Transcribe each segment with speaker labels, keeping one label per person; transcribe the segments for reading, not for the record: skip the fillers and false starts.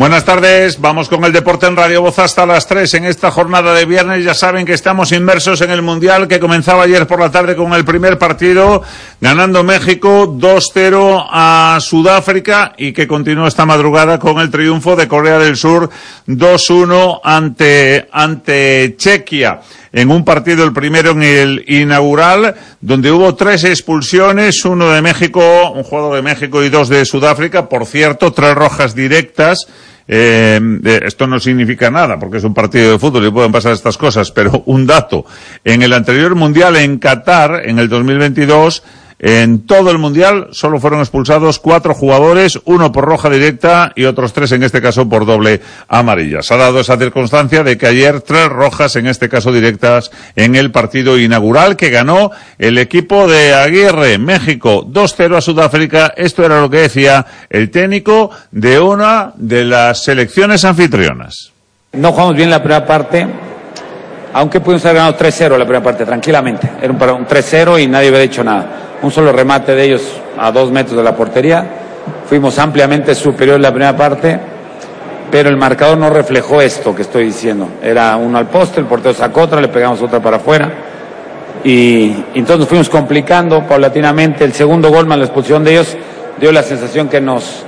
Speaker 1: Buenas tardes, vamos con el deporte en Radio Voz hasta las 3 en esta jornada de viernes. Ya saben que estamos inmersos en el Mundial que comenzaba ayer por la tarde con el primer partido, ganando México 2-0 a Sudáfrica y que continúa esta madrugada con el triunfo de Corea del Sur 2-1 ante Chequia. En un partido, el primero en el inaugural, donde hubo 3 expulsiones, uno de México, un jugador de México y 2 de Sudáfrica. Por cierto, 3 rojas directas. Esto no significa nada, porque es un partido de fútbol y pueden pasar estas cosas, pero un dato. En el anterior Mundial en Qatar, en el 2022, en todo el Mundial solo fueron expulsados 4 jugadores, 1 por roja directa y otros 3 en este caso por doble amarilla. Se ha dado esa circunstancia de que ayer 3 rojas, en este caso directas, en el partido inaugural que ganó el equipo de Aguirre, México 2-0 a Sudáfrica. Esto era lo que decía el técnico de una de las selecciones anfitrionas.
Speaker 2: No jugamos bien la primera parte, aunque pudimos haber ganado 3-0 la primera parte, tranquilamente. Era un 3-0 y nadie había hecho nada. Un solo remate de ellos a 2 metros de la portería. Fuimos ampliamente superior en la primera parte, pero el marcador no reflejó esto que estoy diciendo. Era uno al poste, el portero sacó otra, le pegamos otra para afuera. Y entonces nos fuimos complicando paulatinamente. El segundo gol más la expulsión de ellos dio la sensación que nos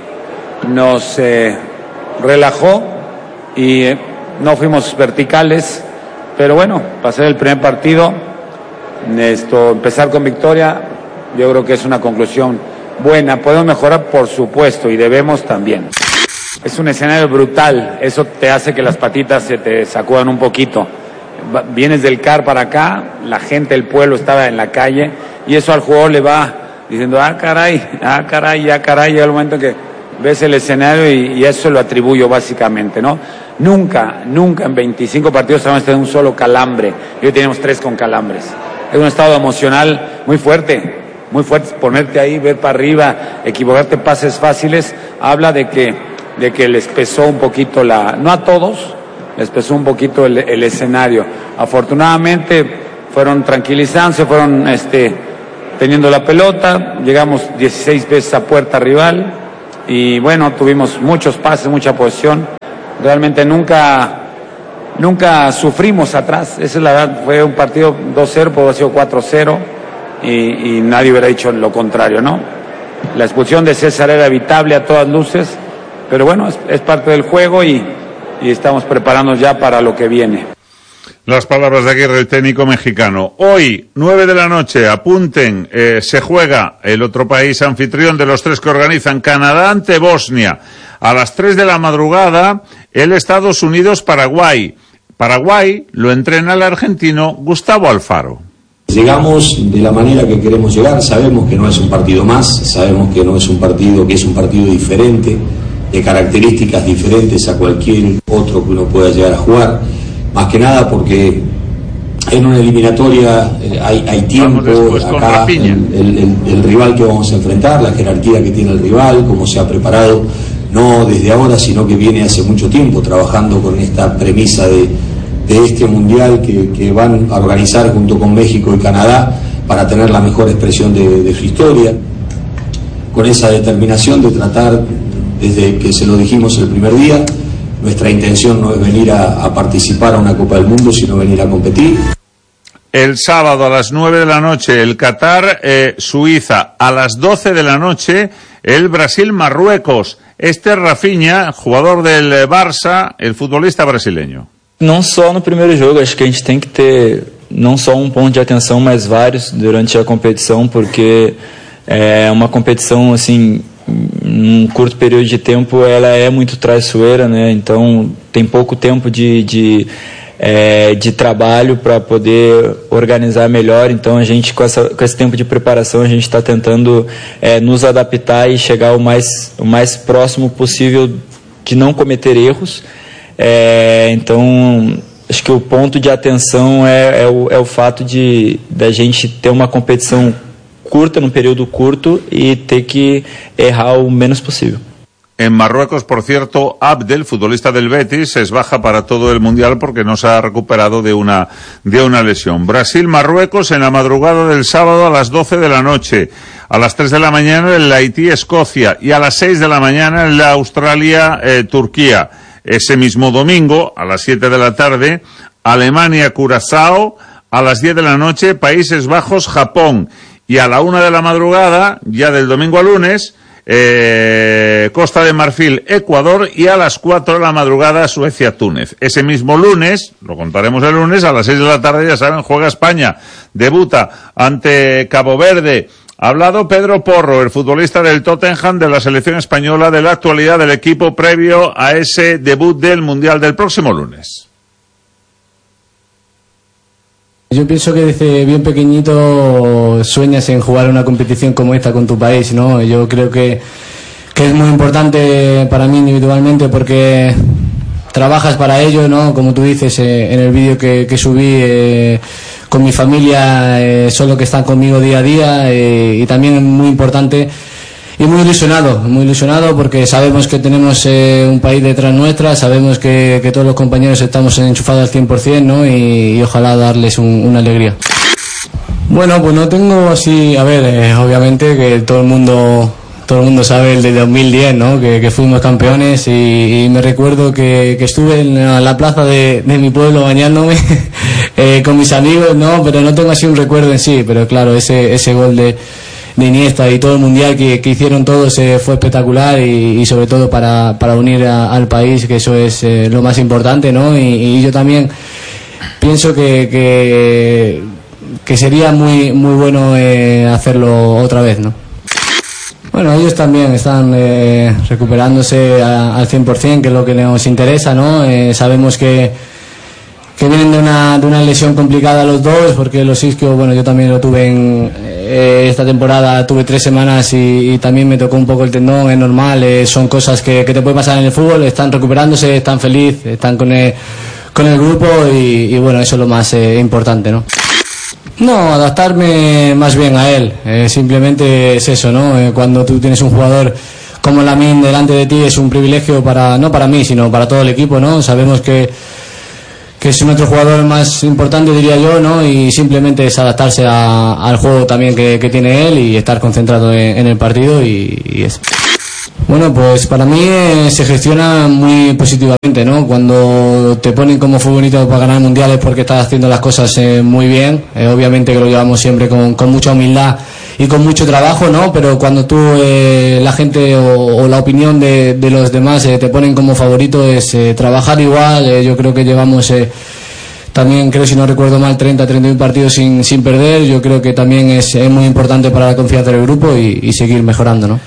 Speaker 2: relajó y no fuimos verticales. Pero bueno, pasar el primer partido, empezar con victoria, yo creo que es una conclusión buena. Podemos mejorar, por supuesto, y debemos también. Es un escenario brutal, eso te hace que las patitas se te sacudan un poquito. Vienes del CAR para acá, la gente del pueblo estaba en la calle, y eso al jugador le va diciendo, caray, llega el momento que ves el escenario y eso lo atribuyo básicamente, ¿no? Nunca en 25 partidos hemos tenido un solo calambre, y hoy tenemos 3 con calambres. Es un estado emocional muy fuerte, ponerte ahí, ver para arriba, equivocarte, pases fáciles, habla de que les pesó un poquito no a todos, les pesó un poquito el escenario. Afortunadamente fueron tranquilizándose, fueron teniendo la pelota, llegamos 16 veces a puerta rival y bueno, tuvimos muchos pases, mucha posesión, realmente nunca sufrimos atrás, esa es la verdad. Fue un partido 2-0, pudo haber sido 4-0 y nadie hubiera dicho lo contrario, ¿no? La expulsión de César era evitable a todas luces, pero bueno, es parte del juego y estamos preparándonos ya para lo que viene.
Speaker 1: Las palabras de Aguirre, el técnico mexicano. Hoy, 9 de la noche, apunten, se juega el otro país anfitrión de los 3 que organizan, Canadá ante Bosnia. A las 3 de la madrugada, el Estados Unidos-Paraguay. Paraguay lo entrena el argentino Gustavo Alfaro.
Speaker 3: Llegamos de la manera que queremos llegar, sabemos que no es un partido más, sabemos que no es un partido, que es un partido diferente, de características diferentes a cualquier otro que uno pueda llegar a jugar, más que nada porque en una eliminatoria hay tiempo, acá el rival que vamos a enfrentar, la jerarquía que tiene el rival, cómo se ha preparado, no desde ahora, sino que viene hace mucho tiempo trabajando con esta premisa de este mundial que van a organizar junto con México y Canadá para tener la mejor expresión de su historia, con esa determinación de tratar, desde que se lo dijimos el primer día, nuestra intención no es venir a participar a una Copa del Mundo, sino venir a competir.
Speaker 1: El sábado a las 9 de la noche el Qatar, Suiza. A las 12 de la noche el Brasil-Marruecos. Este es Rafinha, jugador del Barça, el futbolista brasileño.
Speaker 4: Não só no primeiro jogo, acho que a gente tem que ter não só um ponto de atenção, mas vários durante a competição, porque é uma competição, assim, num curto período de tempo, ela é muito traiçoeira, né? Então tem pouco tempo de trabalho para poder organizar melhor. Então a gente, com esse tempo de preparação, a gente está tentando nos adaptar e chegar o mais próximo possível de não cometer erros. Então acho que o ponto de atenção é o fato da gente ter uma competição curta, num período curto, e ter que errar o menos possível.
Speaker 1: En Marruecos, por cierto, Abdel, futbolista del Betis, es baja para todo el Mundial porque no se ha recuperado de una lesión. Brasil-Marruecos en la madrugada del sábado a las 12 de la noche. A las 3 de la mañana el Haití-Escocia y a las 6 de la mañana el Australia-Turquía. Ese mismo domingo, a las 7 de la tarde, Alemania-Curazao. A las 10 de la noche, Países Bajos-Japón. Y a la 1 de la madrugada, ya del domingo al lunes, Costa de Marfil, Ecuador, y a las 4 de la madrugada Suecia, Túnez. Ese mismo lunes, lo contaremos el lunes, a las 6 de la tarde, ya saben, juega España, debuta ante Cabo Verde. Ha hablado Pedro Porro, el futbolista del Tottenham, de la selección española, de la actualidad del equipo previo a ese debut del Mundial del próximo lunes.
Speaker 5: Yo pienso que desde bien pequeñito sueñas en jugar una competición como esta con tu país, ¿no? Yo creo que es muy importante para mí individualmente porque trabajas para ello, ¿no? Como tú dices en el vídeo que subí, con mi familia, son los que están conmigo día a día, y también es muy importante y muy ilusionado porque sabemos que tenemos un país detrás nuestra, sabemos que todos los compañeros estamos enchufados al 100%, ¿no? Y ojalá darles una alegría. Bueno, pues no tengo así, a ver, obviamente que todo el mundo sabe el de 2010, ¿no? Que fuimos campeones, y me recuerdo que estuve en la plaza de mi pueblo bañándome con mis amigos, ¿no? Pero no tengo así un recuerdo en sí, pero claro, ese gol de Iniesta y todo el mundial que hicieron todos fue espectacular, y sobre todo para unir al país, que eso es lo más importante, ¿no? Y yo también pienso que sería muy bueno hacerlo otra vez, ¿no? Bueno, ellos también están recuperándose al 100%, que es lo que nos interesa, ¿no? Sabemos que vienen de una lesión complicada los dos, porque los isquios, bueno, yo también lo tuve esta temporada, tuve 3 semanas y también me tocó un poco el tendón, es normal, son cosas que te pueden pasar en el fútbol. Están recuperándose, están felices, están con el grupo, y bueno, eso es lo más importante, ¿no? No, adaptarme más bien a él, simplemente es eso, ¿no? Cuando tú tienes un jugador como Lamine delante de ti, es un privilegio no para mí, sino para todo el equipo, ¿no? Sabemos que es nuestro jugador más importante, diría yo, ¿no? Y simplemente es adaptarse al juego también que tiene él, y estar concentrado en el partido, y eso. Bueno, pues para mí se gestiona muy positivamente, ¿no? Cuando te ponen como futbolista para ganar mundiales porque estás haciendo las cosas muy bien, obviamente que lo llevamos siempre con mucha humildad y con mucho trabajo, ¿no? Pero cuando tú, la gente o la opinión de los demás te ponen como favorito, es trabajar igual. Yo creo que llevamos también, creo, si no recuerdo mal, 31 partidos sin perder. Yo creo que también es muy importante para la confianza del grupo y seguir mejorando, ¿no?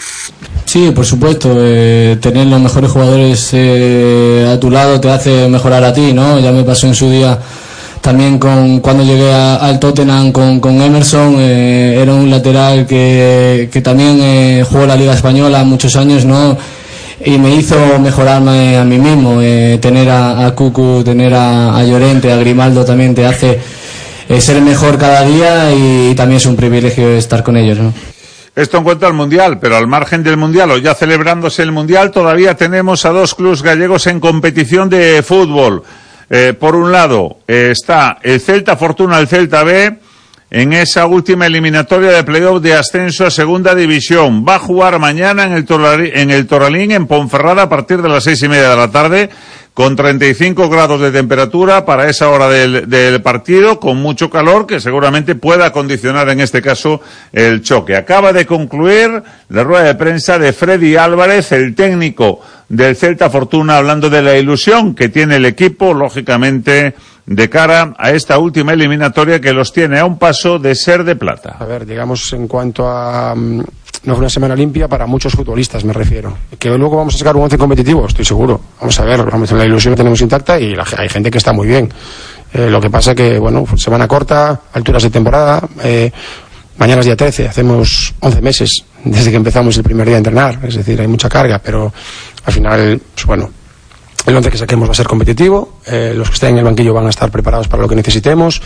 Speaker 5: Sí, por supuesto, tener los mejores jugadores a tu lado te hace mejorar a ti, ¿no? Ya me pasó en su día también cuando llegué al Tottenham con Emerson, era un lateral que también jugó la Liga Española muchos años, ¿no? Y me hizo mejorarme a mí mismo, tener a Cucu, tener a Llorente, a Grimaldo también te hace ser mejor cada día, y también es un privilegio estar con ellos, ¿no?
Speaker 1: Esto en cuanto al Mundial, pero al margen del Mundial, o ya celebrándose el Mundial, todavía tenemos a 2 clubes gallegos en competición de fútbol. Por un lado está el Celta Fortuna, el Celta B, en esa última eliminatoria de playoff de ascenso a Segunda División. Va a jugar mañana en el Toralín, en Ponferrada, a partir de las 6:30 de la tarde, con 35 grados de temperatura para esa hora del partido, con mucho calor que seguramente pueda condicionar en este caso el choque. Acaba de concluir la rueda de prensa de Freddy Álvarez, el técnico del Celta Fortuna, hablando de la ilusión que tiene el equipo, lógicamente, de cara a esta última eliminatoria que los tiene a un paso de ser de plata.
Speaker 6: A ver, digamos, en cuanto a... No fue una semana limpia para muchos futbolistas, me refiero. Que luego vamos a sacar un 11 competitivo, estoy seguro. Vamos a ver, la ilusión la tenemos intacta y hay gente que está muy bien. Lo que pasa que, bueno, semana corta, alturas de temporada, mañana es día 13, hacemos 11 meses desde que empezamos el primer día a entrenar, es decir, hay mucha carga, pero al final, pues bueno, el 11 que saquemos va a ser competitivo, los que estén en el banquillo van a estar preparados para lo que necesitemos,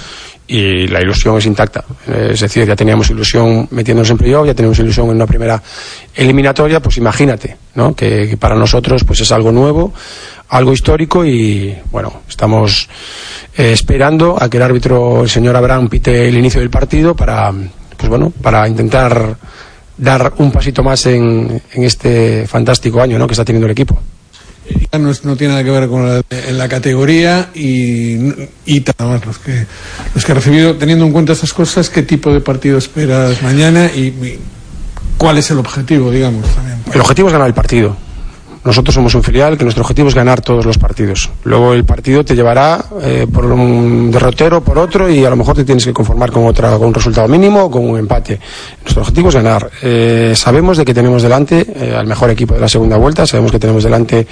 Speaker 6: y la ilusión es intacta. Es decir, ya teníamos ilusión metiéndonos en playoff, ya teníamos ilusión en una primera eliminatoria, pues imagínate, ¿no? Que para nosotros pues es algo nuevo, algo histórico, y bueno, estamos esperando a que el árbitro, el señor Abraham, pite el inicio del partido para intentar dar un pasito más en este fantástico año, ¿no?, que está teniendo el equipo.
Speaker 7: No tiene nada que ver con la categoría y nada más los que he recibido. Teniendo en cuenta estas cosas, ¿qué tipo de partido esperas mañana y cuál es el objetivo, digamos, también?
Speaker 6: El objetivo es ganar el partido. Nosotros somos un filial que nuestro objetivo es ganar todos los partidos. Luego el partido te llevará por un derrotero, por otro, y a lo mejor te tienes que conformar con un resultado mínimo o con un empate. Nuestro objetivo es ganar. Sabemos de que tenemos delante al mejor equipo de la segunda vuelta, sabemos que tenemos delante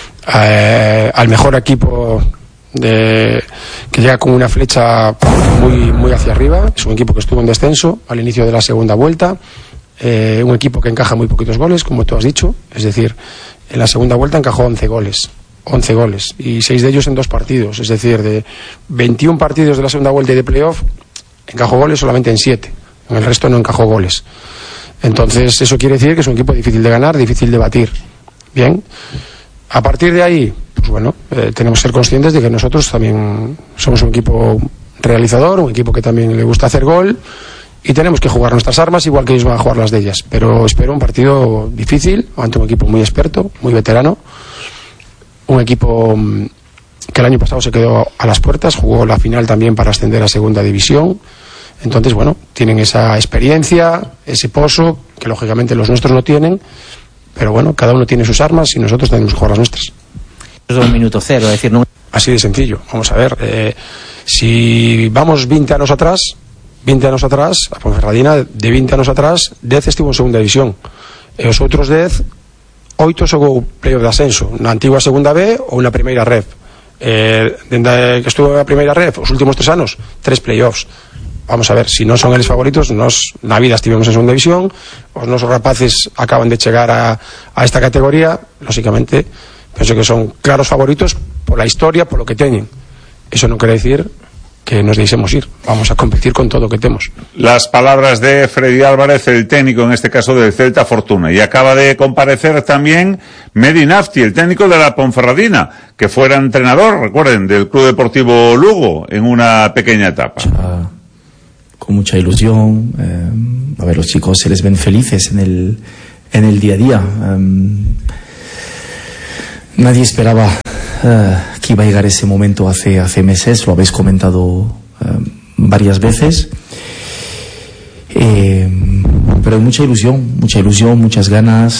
Speaker 6: al mejor equipo que llega con una flecha muy, muy hacia arriba. Es un equipo que estuvo en descenso al inicio de la segunda vuelta. Un equipo que encaja muy poquitos goles, como tú has dicho, es decir, en la segunda vuelta encajó 11 goles, y 6 de ellos en 2 partidos, es decir, de 21 partidos de la segunda vuelta y de playoff, encajó goles solamente en 7, en el resto no encajó goles. Entonces eso quiere decir que es un equipo difícil de ganar, difícil de batir. Bien, a partir de ahí, pues bueno, tenemos que ser conscientes de que nosotros también somos un equipo realizador, un equipo que también le gusta hacer gol, y tenemos que jugar nuestras armas igual que ellos van a jugar las de ellas. Pero espero un partido difícil ante un equipo muy experto, muy veterano, un equipo que el año pasado se quedó a las puertas, jugó la final también para ascender a segunda división. Entonces, bueno, tienen esa experiencia, ese pozo que lógicamente los nuestros no tienen, pero bueno, cada uno tiene sus armas y nosotros tenemos que jugar las nuestras.
Speaker 8: Es un minuto cero, es decir, no...
Speaker 6: Así de sencillo. Vamos a ver, si vamos 20 años atrás, a Ponferradina, de 20 anos atrás, 10 estivo en segunda división. E os outros 10, 8 xogou playoff de ascenso, na antigua segunda B ou na primeira ref. Dende que estuvo na primeira ref, os últimos 3 anos, 3 playoffs. Vamos a ver, si non son eles favoritos, nos na vida estivemos en segunda división, os nosos rapaces acaban de chegar a esta categoría, lógicamente, penso que son claros favoritos pola historia, polo que teñen. Eso non quere decir que nos deixemos ir, vamos a competir con todo lo que tenemos.
Speaker 1: Las palabras de Freddy Álvarez, el técnico en este caso del Celta Fortuna, y acaba de comparecer también Medi Nafti, el técnico de la Ponferradina, que fuera entrenador, recuerden, del Club Deportivo Lugo en una pequeña etapa.
Speaker 9: Con mucha ilusión, a ver, los chicos se les ven felices en el día a día. Nadie esperaba que iba a llegar ese momento hace meses, lo habéis comentado varias veces, pero hay mucha ilusión, muchas ganas.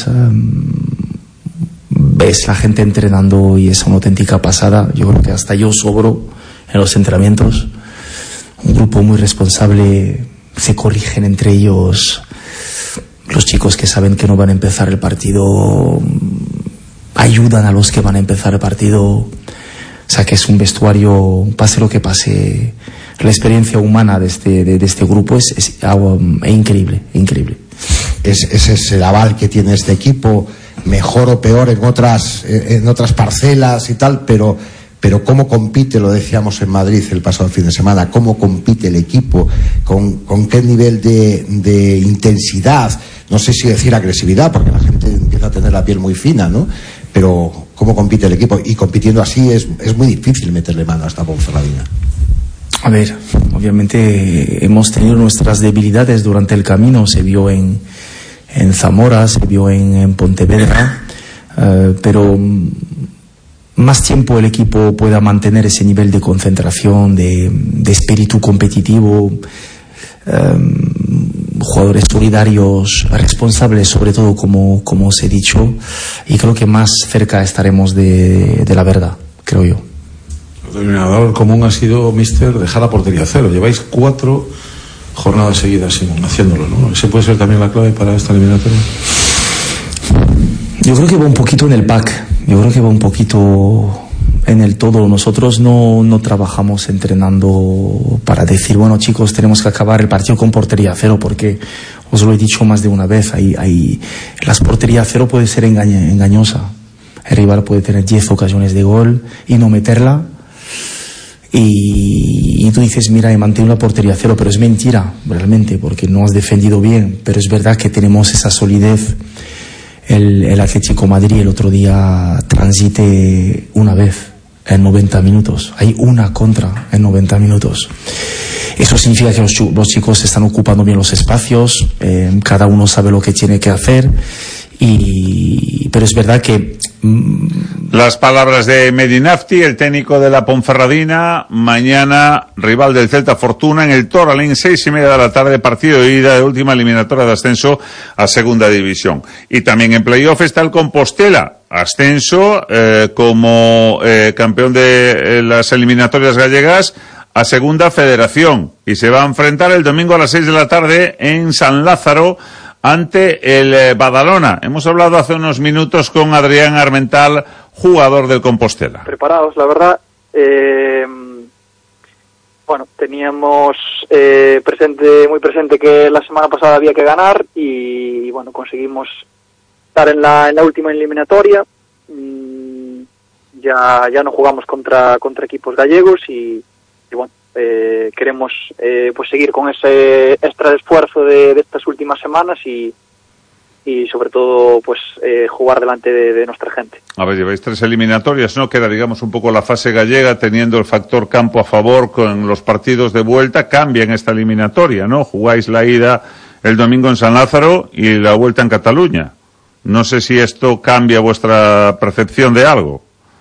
Speaker 9: Ves la gente entrenando y es una auténtica pasada. Yo creo que hasta yo sobro en los entrenamientos. Un grupo muy responsable, se corrigen entre ellos. Los chicos que saben que no van a empezar el partido ayudan a los que van a empezar el partido. O sea que es un vestuario, pase lo que pase. La experiencia humana de este grupo es algo increíble.
Speaker 10: Ese es el aval que tiene este equipo, mejor o peor en otras parcelas y tal, pero cómo compite, lo decíamos en Madrid el pasado fin de semana, cómo compite el equipo, con qué nivel de intensidad, no sé si decir agresividad, porque la gente empieza a tener la piel muy fina, ¿no? Pero cómo compite el equipo, y compitiendo así es muy difícil meterle mano a esta Ponferradina.
Speaker 9: A ver, obviamente hemos tenido nuestras debilidades durante el camino, se vio en Zamora, se vio en Pontevedra, pero más tiempo el equipo pueda mantener ese nivel de concentración, de espíritu competitivo, jugadores solidarios, responsables sobre todo, como os he dicho, y creo que más cerca estaremos de la verdad, creo yo.
Speaker 11: El denominador común ha sido, míster, dejar la portería a cero. Lleváis 4 jornadas seguidas, Simón, haciéndolo, ¿no? ¿Ese puede ser también la clave para esta eliminatoria?
Speaker 9: Yo creo que va un poquito en el pack, yo creo que va un poquito en el todo. Nosotros no trabajamos entrenando para decir, bueno chicos, tenemos que acabar el partido con portería a cero, porque os lo he dicho más de una vez, las porterías a cero puede ser engañosa. El rival puede tener 10 ocasiones de gol y no meterla, y tú dices, mira, he mantenido la portería a cero, pero es mentira realmente, porque no has defendido bien. Pero es verdad que tenemos esa solidez. El Atlético de Madrid el otro día transite una vez en 90 minutos. Hay una contra en 90 minutos. Eso significa que los chicos están ocupando bien los espacios, cada uno sabe lo que tiene que hacer, pero es verdad que...
Speaker 1: Las palabras de Medinafti, el técnico de la Ponferradina. Mañana, rival del Celta Fortuna en el Toralín, 6:30 de la tarde, partido de ida de última eliminatoria de ascenso a Segunda División. Y también en playoff está el Compostela, ascenso como campeón de las eliminatorias gallegas a Segunda Federación, y se va a enfrentar el domingo a las 6 de la tarde en San Lázaro ante el Badalona. Hemos hablado hace unos minutos con Adrián Armental, jugador del Compostela.
Speaker 12: Preparados, la verdad. Bueno, teníamos muy presente que la semana pasada había que ganar y bueno, conseguimos estar en la última eliminatoria. Ya no jugamos contra equipos gallegos y bueno, queremos pues seguir con ese extra esfuerzo de estas últimas semanas y sobre todo pues jugar delante de nuestra gente.
Speaker 1: A ver, lleváis 3 eliminatorias, ¿no? Que era, digamos, un poco la fase gallega, teniendo el factor campo a favor con los partidos de vuelta. Cambia en esta eliminatoria, ¿no? Jugáis la ida el domingo en San Lázaro y la vuelta en Cataluña. No sé si esto cambia vuestra percepción de algo.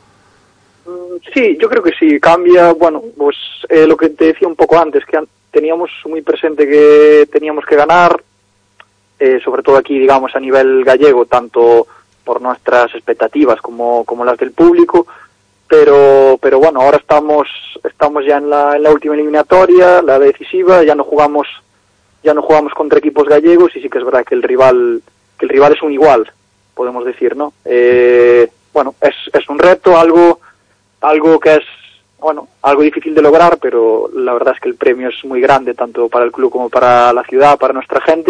Speaker 12: Sí, yo creo que sí, cambia. Bueno, pues lo que te decía un poco antes, que teníamos muy presente que teníamos que ganar, sobre todo aquí, digamos, a nivel gallego, tanto por nuestras expectativas como las del público, pero bueno, ahora estamos ya en la última eliminatoria, la decisiva. Ya no jugamos contra equipos gallegos y sí que es verdad que el rival es un igual, podemos decir, ¿no? Bueno, es un reto, algo que es, bueno, algo difícil de lograr, pero la verdad es que el premio es muy grande, tanto para el club como para la ciudad, para nuestra gente,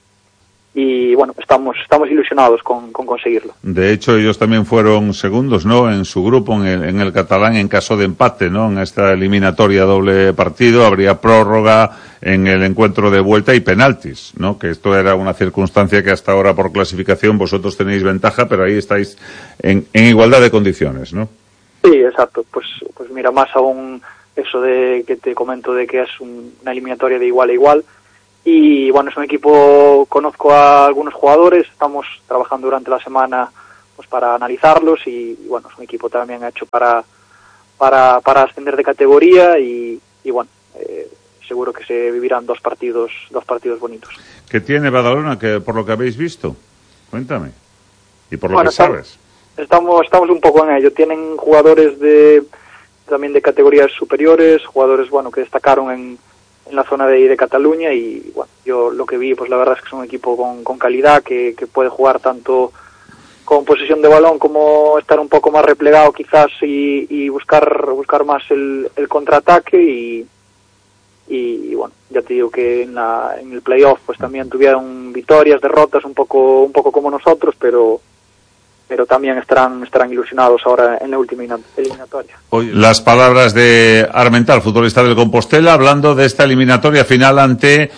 Speaker 12: y bueno, estamos ilusionados con conseguirlo.
Speaker 1: De hecho, ellos también fueron segundos, ¿no?, en su grupo, en el catalán, en caso de empate, ¿no?, en esta eliminatoria doble partido. Habría prórroga en el encuentro de vuelta y penaltis, ¿no?, que esto era una circunstancia que hasta ahora por clasificación vosotros tenéis ventaja, pero ahí estáis en igualdad de condiciones, ¿no?
Speaker 12: Sí, exacto. Pues mira, más aún eso de que te comento de que es una eliminatoria de igual a igual. Y bueno, es un equipo, conozco a algunos jugadores, estamos trabajando durante la semana pues para analizarlos y bueno, es un equipo también hecho para ascender de categoría y bueno, seguro que se vivirán dos partidos bonitos.
Speaker 1: ¿Qué tiene Badalona, que por lo que habéis visto? Cuéntame. Y por lo que sabes.
Speaker 12: Estamos un poco en ello. Tienen jugadores también de categorías superiores, jugadores bueno que destacaron en la zona de Cataluña y bueno, yo lo que vi pues la verdad es que es un equipo con calidad que puede jugar tanto con posesión de balón como estar un poco más replegado quizás y buscar más el contraataque y bueno, ya te digo que en el playoff pues también tuvieron victorias, derrotas un poco como nosotros, pero también estarán ilusionados ahora en la última eliminatoria.
Speaker 1: Hoy, las palabras de Armental, futbolista del Compostela, hablando de esta eliminatoria final ante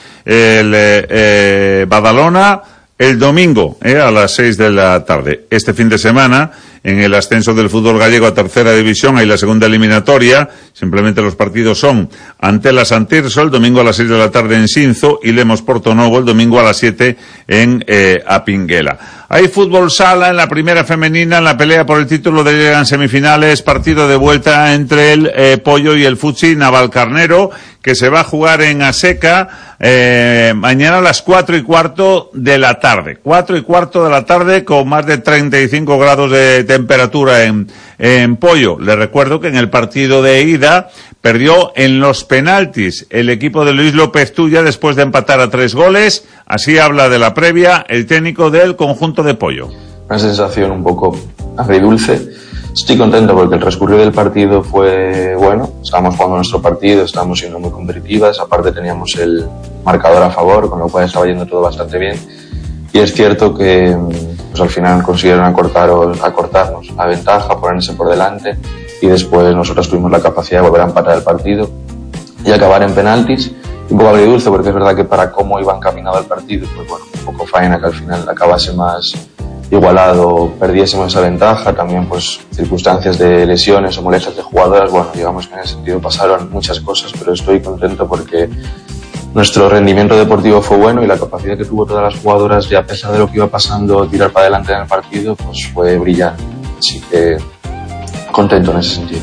Speaker 1: el Badalona el domingo a las 6 de la tarde. Este fin de semana, en el ascenso del fútbol gallego a tercera división, hay la segunda eliminatoria. Simplemente los partidos son Antela Santirso el domingo a las 6 de la tarde en Sinzo y Lemos Portonovo el domingo a las 7 en Apinguela. Hay fútbol sala en la primera femenina, en la pelea por el título de Liga en semifinales, partido de vuelta entre el Pollo y el Futsi Navalcarnero, que se va a jugar en Aseca mañana a las 4:15 de la tarde. 4:15 de la tarde con más de 35 grados de temperatura en Pollo. Les recuerdo que en el partido de ida perdió en los penaltis el equipo de Luis López Tuya después de empatar a 3 goles. Así habla de la previa el técnico del conjunto de Pollo.
Speaker 13: Una sensación un poco agridulce. Estoy contento porque el transcurrir del partido fue bueno. Estábamos jugando nuestro partido, estábamos siendo muy competitivas. Aparte teníamos el marcador a favor, con lo cual estaba yendo todo bastante bien. Y es cierto que pues al final consiguieron acortarnos la ventaja, ponerse por delante. y después nosotros tuvimos la capacidad de volver a empatar el partido y acabar en penaltis. Un poco agridulce porque es verdad que para cómo iba encaminado el partido, pues bueno, un poco faena que al final acabase más igualado, perdiésemos esa ventaja. También pues circunstancias de lesiones o molestias de jugadoras, bueno, digamos que en ese sentido pasaron muchas cosas, pero estoy contento porque nuestro rendimiento deportivo fue bueno y la capacidad que tuvo todas las jugadoras de, a pesar de lo que iba pasando, tirar para adelante en el partido, pues fue brillante. Así que contento en ese sentido.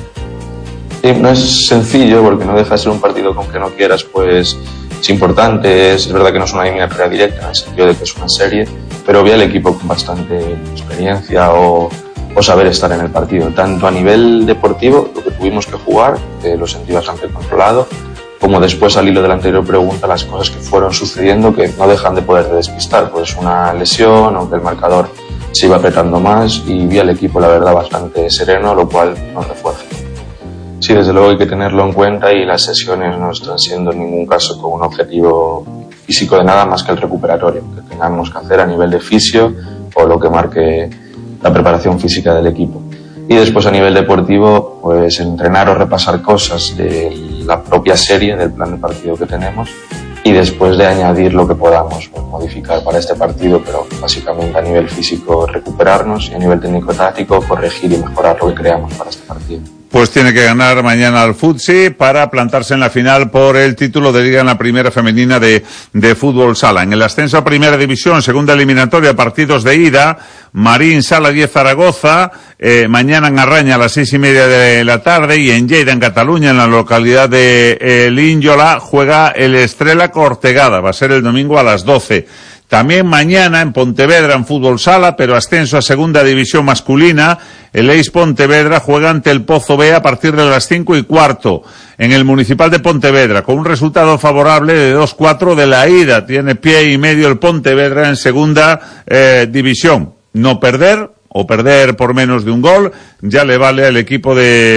Speaker 13: Y no es sencillo porque no deja de ser un partido que aunque no quieras, pues es importante. Es verdad que no es una eliminatoria directa en el sentido de que es una serie, pero vi al equipo con bastante experiencia o saber estar en el partido. Tanto a nivel deportivo, lo que tuvimos que jugar, que lo sentí bastante controlado, como después al hilo de la anterior pregunta, las cosas que fueron sucediendo que no dejan de poder despistar, pues una lesión o que el marcador se iba apretando más, y vi al equipo la verdad bastante sereno, lo cual nos refuerza. Sí, desde luego hay que tenerlo en cuenta y las sesiones no están siendo en ningún caso con un objetivo físico de nada más que el recuperatorio que tengamos que hacer a nivel de fisio o lo que marque la preparación física del equipo. Y después a nivel deportivo, pues entrenar o repasar cosas de la propia serie, del plan de partido que tenemos, y después de añadir lo que podamos, pues, modificar para este partido, pero básicamente a nivel físico recuperarnos y a nivel técnico-táctico corregir y mejorar lo que creamos para este partido.
Speaker 1: Pues tiene que ganar mañana al Futsi para plantarse en la final por el título de Liga en la primera femenina de fútbol sala. En el ascenso a primera división, segunda eliminatoria, partidos de ida, Marín, Sala 10, Zaragoza, mañana en Arraña a las 6:30 de la tarde, y en Lleida, en Cataluña, en la localidad de Linyola, juega el Estrella Cortegada, va a ser el domingo a las 12. También mañana en Pontevedra en fútbol sala, pero ascenso a segunda división masculina, el Eis Pontevedra juega ante el Pozo B a partir de las 5:15 en el Municipal de Pontevedra, con un resultado favorable de 2-4 de la ida. Tiene pie y medio el Pontevedra en segunda división. No perder, o perder por menos de un gol, ya le vale al equipo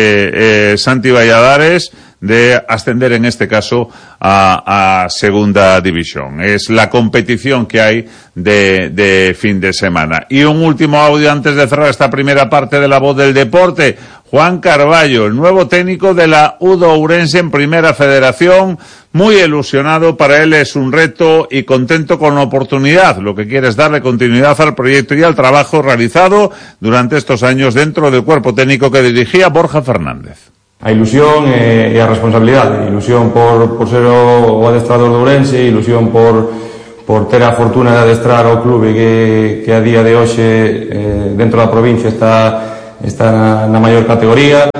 Speaker 1: de Santi Valladares de ascender en este caso a segunda división. Es la competición que hay de fin de semana. Y un último audio antes de cerrar esta primera parte de La Voz del Deporte. Juan Carballo, el nuevo técnico de la UDO Ourense en Primera Federación, muy ilusionado. Para él es un reto y contento con la oportunidad. Lo que quiere es darle continuidad al proyecto y al trabajo realizado durante estos años dentro del cuerpo técnico que dirigía Borja Fernández.
Speaker 14: A ilusión e a responsabilidade. Ilusión por ser o adestrador do Ourense, ilusión por ter a fortuna de adestrar ao clube que a día de hoxe dentro da provincia está na maior categoría,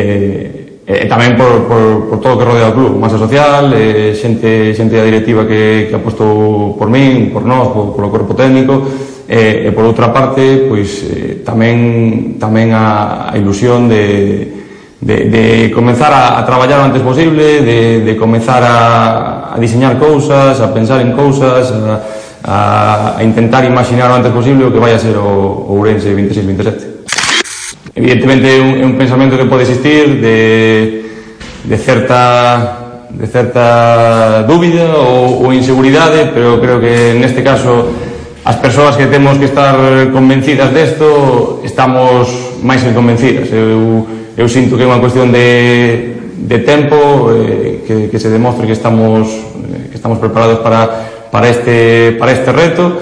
Speaker 14: e tamén por todo o que rodea o club, masa social, xente da directiva que apostou por min, por nós, polo corpo técnico, e por outra parte, pois tamén a ilusión de comenzar a traballar o antes posible, de comenzar a diseñar cousas, a pensar en cousas, a intentar imaginar o antes posible o que vai a ser o Ourense 26-27. Evidentemente é un pensamento que pode existir de certa dúbida ou inseguridade, pero creo que neste caso as persoas que temos que estar convencidas desto estamos máis que convencidas. Eu sinto que é unha cuestión de tempo, que se demostre que estamos preparados para este reto,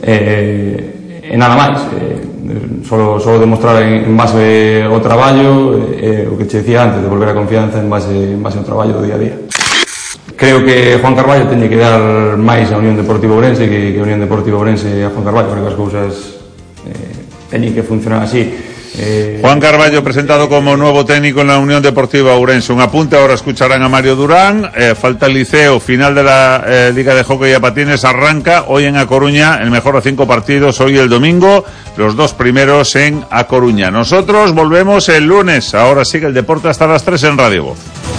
Speaker 14: e nada máis. Solo demostrar en base ao traballo, o que che decía antes, de volver a confianza en base ao traballo do día a día. Creo que Juan Carballo teñe que dar máis a Unión Deportiva Ourense que a Unión Deportiva Ourense a Juan Carballo, porque as cousas teñen que funcionar así.
Speaker 1: Juan Carballo presentado como nuevo técnico en la Unión Deportiva Ourense. Un apunte, ahora escucharán a Mario Durán. Falta el Liceo, final de la Liga de Hockey a Patines, arranca hoy en A Coruña, el mejor a 5 partidos, hoy el domingo, los 2 primeros en A Coruña. Nosotros volvemos el lunes, ahora sigue el deporte hasta las 3 en Radio Voz.